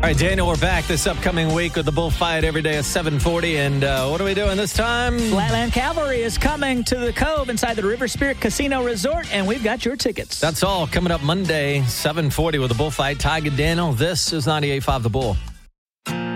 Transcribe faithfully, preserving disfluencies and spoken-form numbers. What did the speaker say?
All right, Daniel, we're back this upcoming week with the Bullfight every day at seven forty. And uh, what are we doing this time? Flatland Cavalry is coming to the Cove inside the River Spirit Casino Resort, and we've got your tickets. That's all coming up Monday, seven forty with the Bullfight. Tiger Daniel, this is ninety-eight point five The Bull.